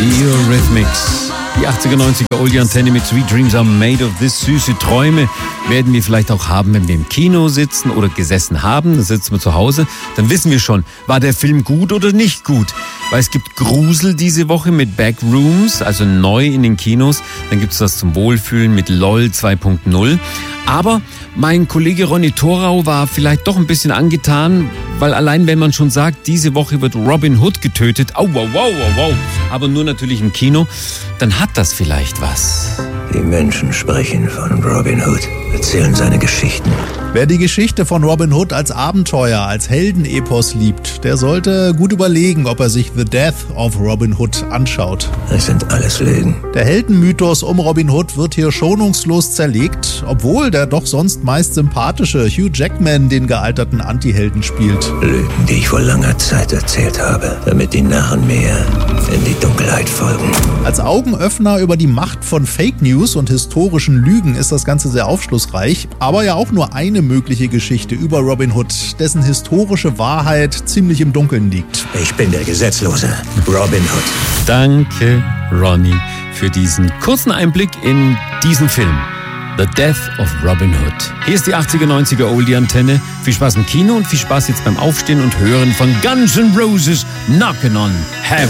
Die Eurythmics. Die 80er, 90er Oldie-Antenne mit Sweet Dreams are made of this. Süße Träume werden wir vielleicht auch haben, wenn wir im Kino sitzen oder gesessen haben. Dann sitzen wir zu Hause. Dann wissen wir schon, war der Film gut oder nicht gut. Weil es gibt Grusel diese Woche mit Backrooms, also neu in den Kinos. Dann gibt es das zum Wohlfühlen mit LOL 2.0. Aber mein Kollege Ronny Thorau war vielleicht doch ein bisschen angetan, weil allein wenn man schon sagt, diese Woche wird Robin Hood getötet, wow, aber nur natürlich im Kino, dann hat das vielleicht was. Die Menschen sprechen von Robin Hood, erzählen seine Geschichten. Wer die Geschichte von Robin Hood als Abenteuer, als Heldenepos liebt, der sollte gut überlegen, ob er sich The Death of Robin Hood anschaut. Es sind alles Lügen. Der Heldenmythos um Robin Hood wird hier schonungslos zerlegt, obwohl der doch sonst meist sympathische Hugh Jackman den gealterten Antihelden spielt. Lügen, die ich vor langer Zeit erzählt habe, damit die Narren mir in die Dunkelheit folgen. Als Augenöffner über die Macht von Fake News und historischen Lügen ist das Ganze sehr aufschlussreich, aber ja auch nur eine mögliche Geschichte über Robin Hood, dessen historische Wahrheit ziemlich im Dunkeln liegt. Ich bin der Gesetzlose, Robin Hood. Danke, Ronny, für diesen kurzen Einblick in diesen Film. The Death of Robin Hood. Hier ist die 80er, 90er Oldie-Antenne. Viel Spaß im Kino und viel Spaß jetzt beim Aufstehen und Hören von Guns N' Roses Knockin' on Heaven.